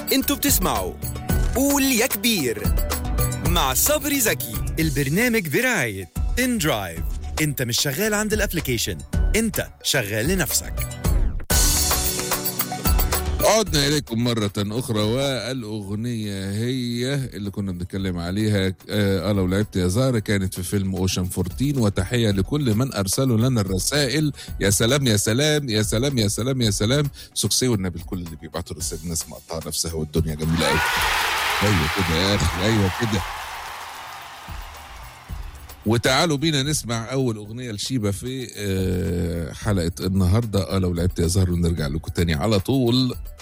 انتوا بتسمعوا قول يا كبير مع صبري زكي. البرنامج برعاية ان درايف. انت مش شغال عند الابليكيشن، انت شغال لنفسك. عدنا إليكم مرة أخرى، والأغنية هي اللي كنا بنتكلم عليها. لو لعبت يا زهرة كانت في فيلم أوشن 14. وتحية لكل من أرسلوا لنا الرسائل. يا سلام يا سلام يا سلام يا سلام يا سلام. سكسي والنبي الكل اللي بيبعتوا رسائل، الناس مقطعة نفسها والدنيا جميلة أوي. أيوة كده يا أخي، أيوة كده. وتعالوا بينا نسمع أول أغنية لشيبة في حلقة النهاردة لو لعبت يا زهر، ونرجع لكم تاني على طول.